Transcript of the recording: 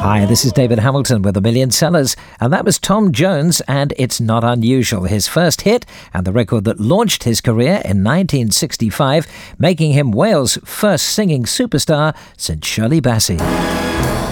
Hi, this is David Hamilton with A Million Sellers, and that was Tom Jones and It's Not Unusual, his first hit and the record that launched his career in 1965, making him Wales' first singing superstar since Shirley Bassey.